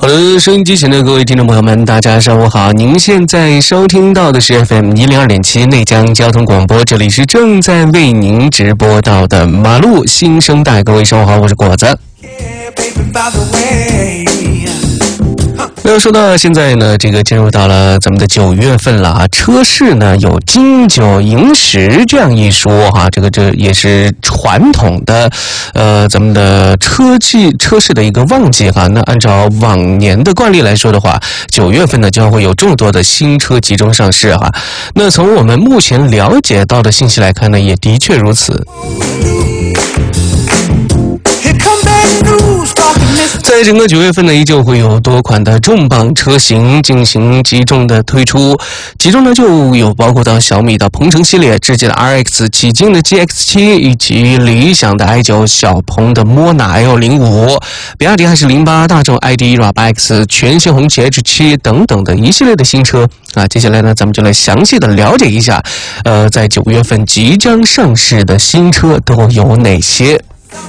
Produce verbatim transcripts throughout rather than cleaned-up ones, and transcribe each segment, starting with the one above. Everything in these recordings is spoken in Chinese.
的，收音机前的各位听众朋友们，大家上午好！您现在收听到的是 F M 一零二点七内江交通广播，这里是正在为您直播到的马路新生代。各位上午好，我是果子。那说到现在呢，这个进入到了咱们的九月份了啊，车市呢有金九银十这样一说哈，这个这也是传统的，呃，咱们的车季车市的一个旺季哈。那按照往年的惯例来说的话，九月份呢将会有众多的新车集中上市哈。那从我们目前了解到的信息来看呢，也的确如此。在整个九月份呢，依旧会有多款的重磅车型进行集中的推出，其中呢就有包括到小米的鹏程系列、智界的 R X、启骏的 G X 七，以及理想的 i 九、小鹏的莫纳 L 零五、比亚迪还是零八、大众 I D 一百 X、全新红旗 H 七等等的一系列的新车啊。接下来呢，咱们就来详细的了解一下，呃，在九月份即将上市的新车都有哪些。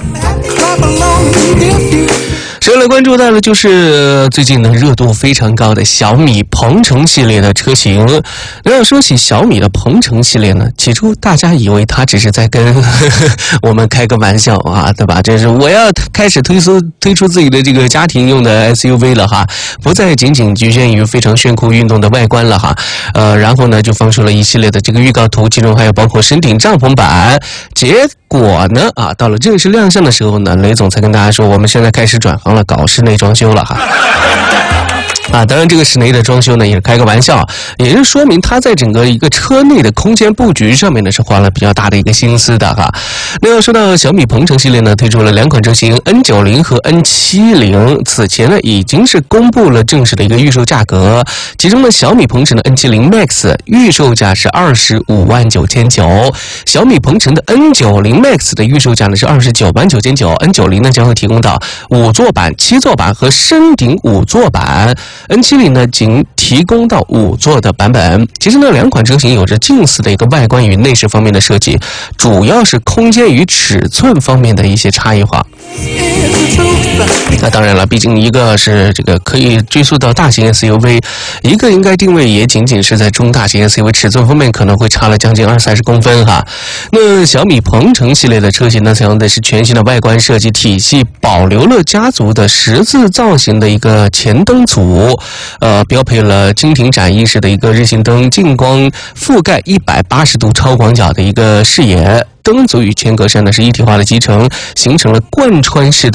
首先来关注到的就是最近呢热度非常高的小米鹏程系列的车型。那要说起小米的鹏程系列呢，起初大家以为它只是在跟呵呵我们开个玩笑啊，对吧？这是我要开始推出推出自己的这个家庭用的 S U V 了哈，不再仅仅局限于非常炫酷运动的外观了哈。呃，然后呢就放出了一系列的这个预告图，其中还有包括深顶帐篷版。结果呢啊，到了正式亮相的时候呢，雷总才跟大家说，我们现在开始转行了，搞室内装修了哈。啊，当然这个室内的装修呢也是开个玩笑，也是说明它在整个一个车内的空间布局上面呢是花了比较大的一个心思的哈。那要说到小米鹏程系列呢，推出了两款车型 N 九十 和 N 七十， 此前呢已经是公布了正式的一个预售价格，其中呢小米鹏程的 N 七十 Max 预售价是二十五万九千九，小米鹏程的 N 九十 Max 的预售价呢是二十九万九千九， N 九十 呢将会提供到五座版、七座版和深顶五座版。N 七十 呢仅提供到五座的版本。其实呢两款车型有着近似的一个外观与内饰方面的设计，主要是空间与尺寸方面的一些差异化。那当然了，毕竟一个是这个可以追溯到大型 S U V， 一个应该定位也仅仅是在中大型 S U V， 尺寸方面可能会差了将近二三十公分哈。那小米鹏程系列的车型呢，采用的是全新的外观设计体系，保留了家族的十字造型的一个前灯组，呃，标配了蜻蜓展翼式的一个日行灯，近光覆盖一百八十度超广角的一个视野。灯组与前格栅呢是一体化的集成，形成了贯穿式的